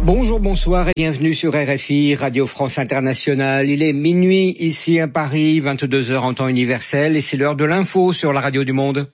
Bonjour, bonsoir et bienvenue sur RFI, Radio France Internationale. Il est minuit ici à Paris, 22h en temps universel et c'est l'heure de l'info sur la radio du monde.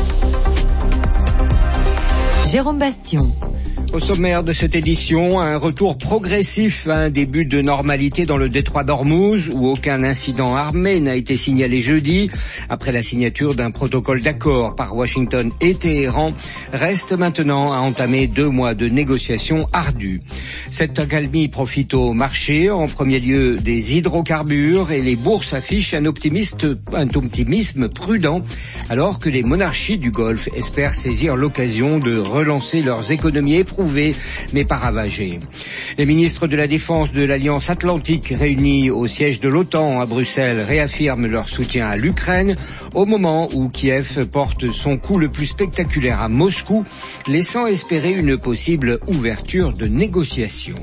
Jérôme Bastion. Au sommaire de cette édition, un retour progressif à un début de normalité dans le détroit d'Ormuz, où aucun incident armé n'a été signalé jeudi. Après la signature d'un protocole d'accord par Washington et Téhéran, reste maintenant à entamer 2 mois de négociations ardues. Cette accalmie profite au marché, en premier lieu des hydrocarbures, et les bourses affichent un optimisme prudent, alors que les monarchies du Golfe espèrent saisir l'occasion de relancer leurs économies éprouvées mais pas ravagées. Les ministres de la Défense de l'Alliance Atlantique réunis au siège de l'OTAN à Bruxelles réaffirment leur soutien à l'Ukraine au moment où Kiev porte son coup le plus spectaculaire à Moscou, laissant espérer une possible ouverture de négociations.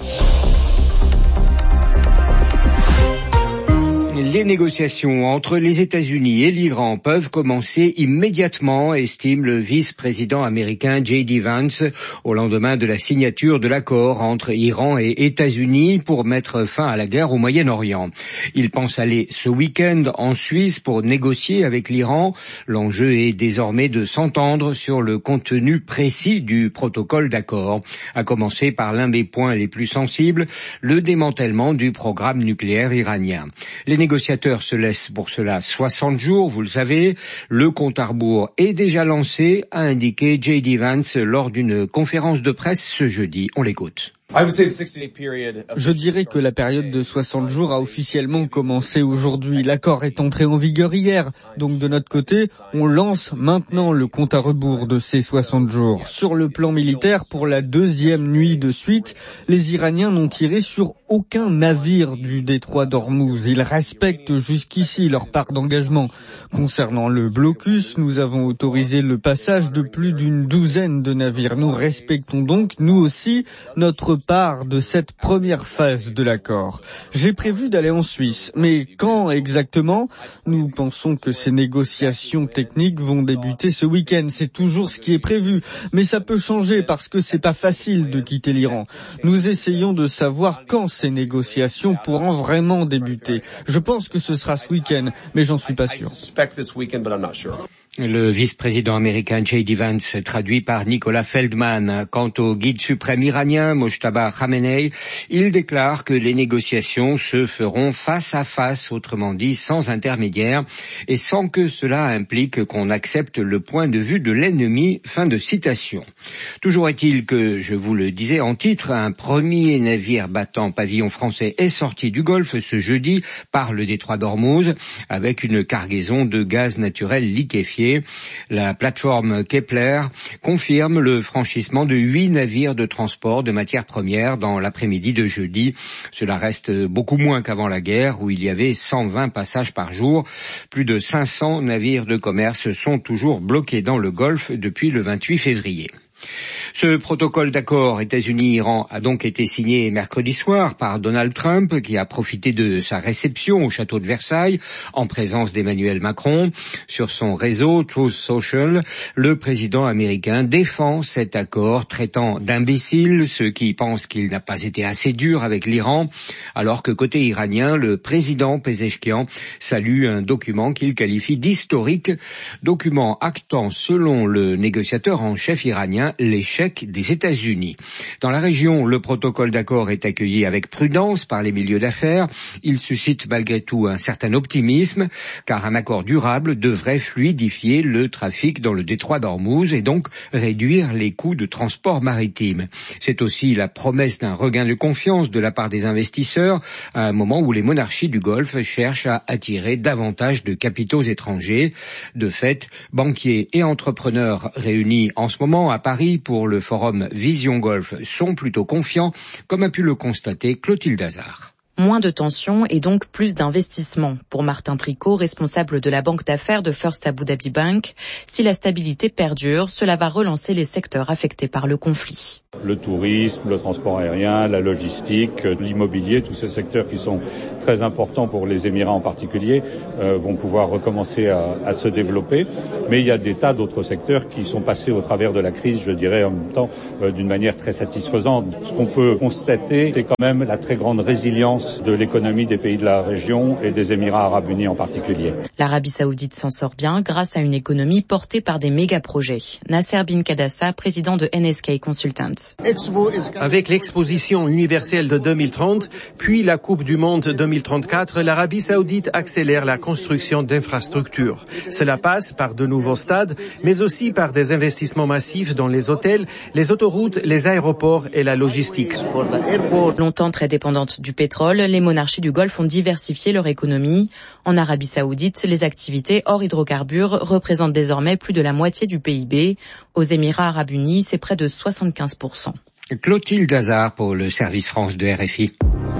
Les négociations entre les États-Unis et l'Iran peuvent commencer immédiatement, estime le vice-président américain J.D. Vance, au lendemain de la signature de l'accord entre Iran et États-Unis pour mettre fin à la guerre au Moyen-Orient. Il pense aller ce week-end en Suisse pour négocier avec l'Iran. L'enjeu est désormais de s'entendre sur le contenu précis du protocole d'accord, à commencer par l'un des points les plus sensibles, le démantèlement du programme nucléaire iranien. Les négociateurs se laissent pour cela 60 jours, vous le savez. Le compte à rebours est déjà lancé, a indiqué J.D. Vance lors d'une conférence de presse ce jeudi. On l'écoute. Je dirais que la période de 60 jours a officiellement commencé aujourd'hui. L'accord est entré en vigueur hier. Donc de notre côté, on lance maintenant le compte à rebours de ces 60 jours. Sur le plan militaire, pour la 2e nuit de suite, les Iraniens n'ont tiré sur aucun navire du détroit d'Ormuz. Ils respectent jusqu'ici leur part d'engagement. Concernant le blocus, nous avons autorisé le passage de plus d'une douzaine de navires. Nous respectons donc, nous aussi, notre part de cette première phase de l'accord. J'ai prévu d'aller en Suisse, mais quand exactement? Nous pensons que ces négociations techniques vont débuter ce week-end. C'est toujours ce qui est prévu, mais ça peut changer parce que c'est pas facile de quitter l'Iran. Nous essayons de savoir quand ces négociations pourront vraiment débuter. Je pense que ce sera ce week-end, mais j'en suis pas sûr. Le vice-président américain J.D. Vance, traduit par Nicolas Feldman. Quant au guide suprême iranien, Mojtaba Khamenei, il déclare que les négociations se feront face à face, autrement dit sans intermédiaire, et sans que cela implique qu'on accepte le point de vue de l'ennemi. Fin de citation. Toujours est-il que, je vous le disais en titre, un premier navire battant pavillon français est sorti du Golfe ce jeudi par le détroit d'Ormuz, avec une cargaison de gaz naturel liquéfié. La plateforme Kepler confirme le franchissement de 8 navires de transport de matières premières dans l'après-midi de jeudi. Cela reste beaucoup moins qu'avant la guerre où il y avait 120 passages par jour. Plus de 500 navires de commerce sont toujours bloqués dans le Golfe depuis le 28 février. Ce protocole d'accord États-Unis-Iran a donc été signé mercredi soir par Donald Trump, qui a profité de sa réception au château de Versailles en présence d'Emmanuel Macron. Sur son réseau Truth Social, le président américain défend cet accord, traitant d'imbéciles ceux qui pensent qu'il n'a pas été assez dur avec l'Iran, alors que côté iranien, le président Pezeshkian salue un document qu'il qualifie d'historique, document actant selon le négociateur en chef iranien l'échec des États-Unis. Dans la région, le protocole d'accord est accueilli avec prudence par les milieux d'affaires. Il suscite malgré tout un certain optimisme, car un accord durable devrait fluidifier le trafic dans le détroit d'Ormuz et donc réduire les coûts de transport maritime. C'est aussi la promesse d'un regain de confiance de la part des investisseurs, à un moment où les monarchies du Golfe cherchent à attirer davantage de capitaux étrangers. De fait, banquiers et entrepreneurs réunis en ce moment à Paris pour le forum Vision Golf sont plutôt confiants, comme a pu le constater Clotilde Hazard. Moins de tensions et donc plus d'investissements. Pour Martin Tricot, responsable de la banque d'affaires de First Abu Dhabi Bank, si la stabilité perdure, cela va relancer les secteurs affectés par le conflit. le tourisme, le transport aérien, la logistique, l'immobilier, tous ces secteurs qui sont très importants pour les Émirats en particulier, vont pouvoir recommencer à se développer. Mais il y a des tas d'autres secteurs qui sont passés au travers de la crise, je dirais en même temps, d'une manière très satisfaisante. Ce qu'on peut constater, c'est quand même la très grande résilience de l'économie des pays de la région et des Émirats arabes unis en particulier. L'Arabie saoudite s'en sort bien grâce à une économie portée par des méga-projets. Nasser bin Kadassa, président de NSK Consultants. Avec l'exposition universelle de 2030, puis la Coupe du Monde 2034, l'Arabie saoudite accélère la construction d'infrastructures. Cela passe par de nouveaux stades, mais aussi par des investissements massifs dans les hôtels, les autoroutes, les aéroports et la logistique. Longtemps très dépendantes du pétrole, les monarchies du Golfe ont diversifié leur économie. En Arabie saoudite, les activités hors hydrocarbures représentent désormais plus de la moitié du PIB. Aux Émirats arabes unis, c'est près de 75%. Clotilde Hazard pour le service France de RFI.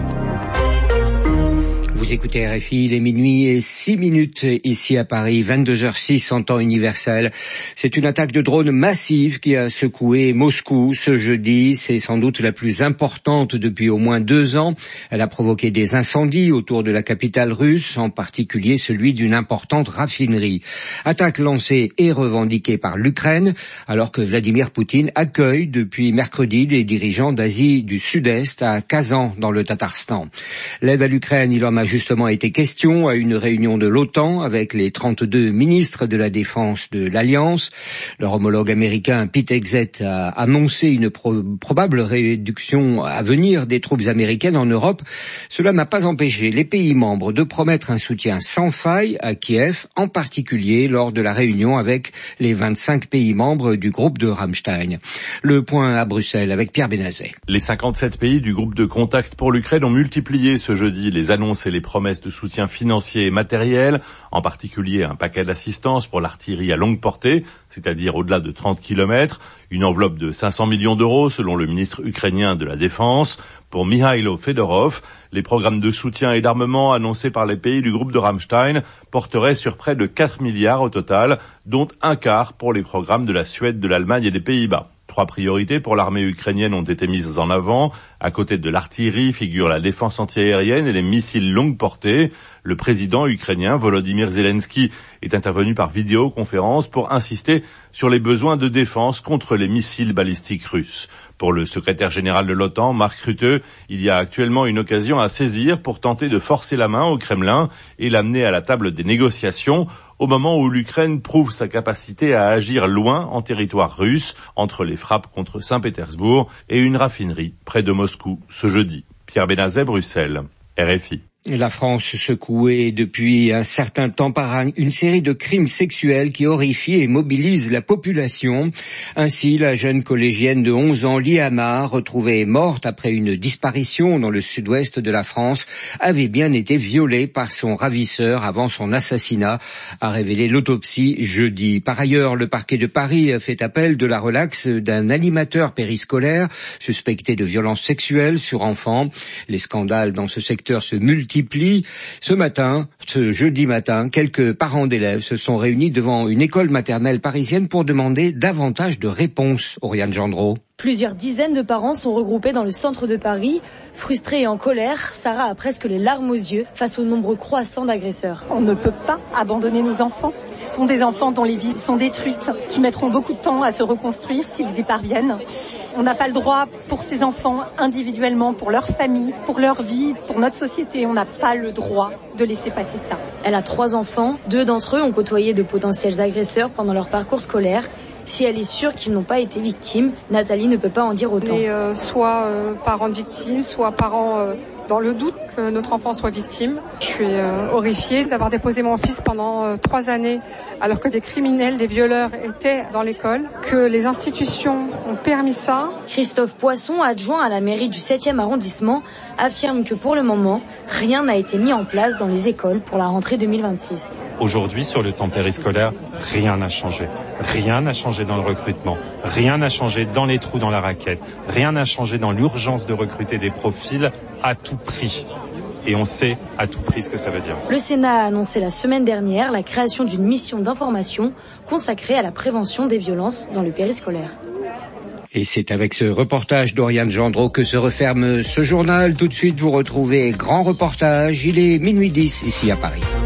Vous écoutez RFI, il est minuit et 6 minutes ici à Paris, 22h06 en temps universel. C'est une attaque de drone massive qui a secoué Moscou ce jeudi. C'est sans doute la plus importante depuis au moins 2 ans. Elle a provoqué des incendies autour de la capitale russe, en particulier celui d'une importante raffinerie. Attaque lancée et revendiquée par l'Ukraine, alors que Vladimir Poutine accueille depuis mercredi des dirigeants d'Asie du Sud-Est à Kazan, dans le Tatarstan. L'aide à l'Ukraine, il en a justement été question à une réunion de l'OTAN avec les 32 ministres de la Défense de l'Alliance. Leur homologue américain Pete Hegseth a annoncé une probable réduction à venir des troupes américaines en Europe. Cela n'a pas empêché les pays membres de promettre un soutien sans faille à Kiev, en particulier lors de la réunion avec les 25 pays membres du groupe de Rammstein. Le point à Bruxelles avec Pierre Benazet. Les 57 pays du groupe de contact pour l'Ukraine ont multiplié ce jeudi les annonces et les promesses de soutien financier et matériel, en particulier un paquet d'assistance pour l'artillerie à longue portée, c'est-à-dire au-delà de 30 km, une enveloppe de 500 millions d'euros selon le ministre ukrainien de la Défense. Pour Mikhailo Fedorov, les programmes de soutien et d'armement annoncés par les pays du groupe de Rammstein porteraient sur près de 4 milliards au total, dont un quart pour les programmes de la Suède, de l'Allemagne et des Pays-Bas. 3 priorités pour l'armée ukrainienne ont été mises en avant. À côté de l'artillerie figurent la défense antiaérienne et les missiles longue portée. Le président ukrainien Volodymyr Zelensky est intervenu par vidéoconférence pour insister sur les besoins de défense contre les missiles balistiques russes. Pour le secrétaire général de l'OTAN, Mark Rutte, il y a actuellement une occasion à saisir pour tenter de forcer la main au Kremlin et l'amener à la table des négociations, au moment où l'Ukraine prouve sa capacité à agir loin en territoire russe, entre les frappes contre Saint-Pétersbourg et une raffinerie près de Moscou ce jeudi. Pierre Benazet, Bruxelles, RFI. La France secouée depuis un certain temps par une série de crimes sexuels qui horrifient et mobilisent la population. Ainsi, la jeune collégienne de 11 ans, Liana, retrouvée morte après une disparition dans le sud-ouest de la France, avait bien été violée par son ravisseur avant son assassinat, a révélé l'autopsie jeudi. Par ailleurs, le parquet de Paris a fait appel de la relaxe d'un animateur périscolaire suspecté de violences sexuelles sur enfants. Les scandales dans ce secteur se multiplient. Ce jeudi matin, quelques parents d'élèves se sont réunis devant une école maternelle parisienne pour demander davantage de réponses. Oriane Gendreau. Plusieurs dizaines de parents sont regroupés dans le centre de Paris. Frustrés et en colère, Sarah a presque les larmes aux yeux face au nombre croissant d'agresseurs. On ne peut pas abandonner nos enfants. Ce sont des enfants dont les vies sont détruites, qui mettront beaucoup de temps à se reconstruire s'ils y parviennent. On n'a pas le droit pour ces enfants individuellement, pour leur famille, pour leur vie, pour notre société. On n'a pas le droit de laisser passer ça. Elle a 3 enfants. 2 d'entre eux ont côtoyé de potentiels agresseurs pendant leur parcours scolaire. Si elle est sûre qu'ils n'ont pas été victimes, Nathalie ne peut pas en dire autant. Soit parents de victimes, soit parents dans le doute que notre enfant soit victime. Je suis horrifiée d'avoir déposé mon fils pendant 3 années alors que des criminels, des violeurs étaient dans l'école, que les institutions ont permis ça. Christophe Poisson, adjoint à la mairie du 7e arrondissement, affirme que pour le moment, rien n'a été mis en place dans les écoles pour la rentrée 2026. Aujourd'hui, sur le temps périscolaire, rien n'a changé. Rien n'a changé dans le recrutement. Rien n'a changé dans les trous dans la raquette. Rien n'a changé dans l'urgence de recruter des profils à tout prix. Et on sait à tout prix ce que ça veut dire. Le Sénat a annoncé la semaine dernière la création d'une mission d'information consacrée à la prévention des violences dans le périscolaire. Et c'est avec ce reportage d'Oriane Gendreau que se referme ce journal. Tout de suite, vous retrouvez Grand Reportage. Il est minuit 10 ici à Paris.